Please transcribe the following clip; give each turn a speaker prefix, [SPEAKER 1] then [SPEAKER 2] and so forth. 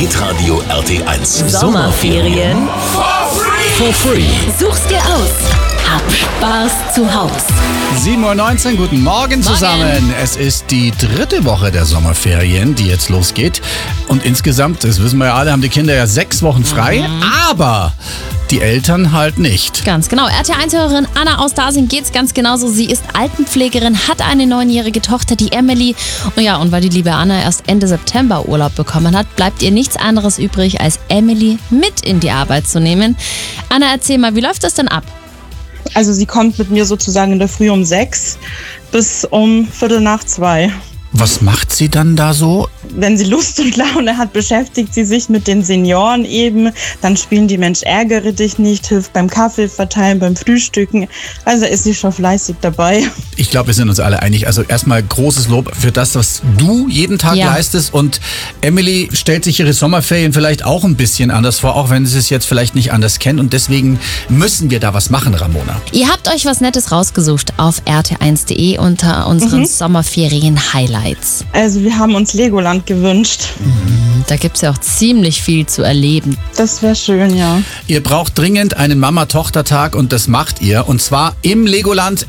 [SPEAKER 1] Hitradio RT1.
[SPEAKER 2] Sommerferien
[SPEAKER 1] For free.
[SPEAKER 2] Such's dir aus. Hab Spaß zu Haus.
[SPEAKER 3] 7:19 Uhr, guten Morgen zusammen. Es ist die 3. Woche der Sommerferien, die jetzt losgeht. Und insgesamt, das wissen wir ja alle, haben die Kinder ja 6 Wochen frei. Aber die Eltern halt nicht.
[SPEAKER 4] Ganz genau. RT1-Hörerin Anna aus Dasing geht's ganz genauso. Sie ist Altenpflegerin, hat eine 9-jährige Tochter, die Emily. Und weil die liebe Anna erst Ende September Urlaub bekommen hat, bleibt ihr nichts anderes übrig, als Emily mit in die Arbeit zu nehmen. Anna, erzähl mal, wie läuft das denn ab?
[SPEAKER 5] Also sie kommt mit mir sozusagen in der Früh um 6 bis um 1:45.
[SPEAKER 3] Was macht sie dann da so?
[SPEAKER 5] Wenn sie Lust und Laune hat, beschäftigt sie sich mit den Senioren eben. Dann spielen die Mensch ärgere dich nicht, hilft beim Kaffee verteilen, beim Frühstücken. Also ist sie schon fleißig dabei.
[SPEAKER 3] Ich glaube, wir sind uns alle einig. Also erstmal großes Lob für das, was du jeden Tag leistest. Und Emily stellt sich ihre Sommerferien vielleicht auch ein bisschen anders vor, auch wenn sie es jetzt vielleicht nicht anders kennt. Und deswegen müssen wir da was machen, Ramona.
[SPEAKER 4] Ihr habt euch was Nettes rausgesucht auf rt1.de unter unseren Sommerferien-Highlights.
[SPEAKER 5] Also wir haben uns Legoland gewünscht.
[SPEAKER 4] Da gibt's ja auch ziemlich viel zu erleben.
[SPEAKER 5] Das wäre schön, ja.
[SPEAKER 3] Ihr braucht dringend einen Mama-Tochter-Tag und das macht ihr. Und zwar im Legoland